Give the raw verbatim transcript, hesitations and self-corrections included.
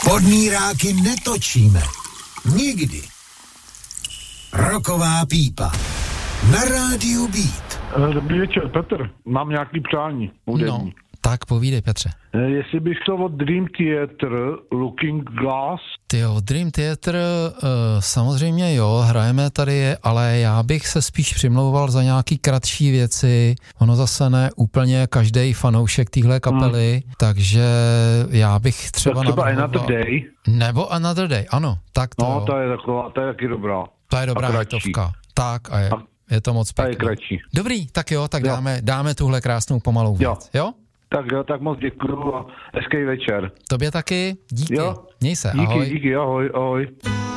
Podmíráky netočíme. Nikdy. Roková pípa. Na rádiu Beat. Dobrý večer, Petr. Mám nějaký přání. No, tak povídej, Petře. Jestli bych šlo od Dream Theater, Looking Glass. Tyjo, Dream Theater, uh, samozřejmě jo, hrajeme tady, ale já bych se spíš přimlouval za nějaký kratší věci. Ono zase ne úplně každý fanoušek téhle kapely, hmm. takže já bych třeba... Tak třeba Another Day. Nebo Another Day, ano. Tak to, no, to je taková, to je taky dobrá. To je dobrá hitovka. Tak a je, je to moc pěkný. A je kratší. Dobrý, tak jo, tak jo. Dáme, dáme tuhle krásnou pomalou věc. Jo? jo? Tak jo, tak moc děkuju a hezký večer. Tobě taky, díky. Jo. Měj se, díky, ahoj. Díky, díky, ahoj, ahoj.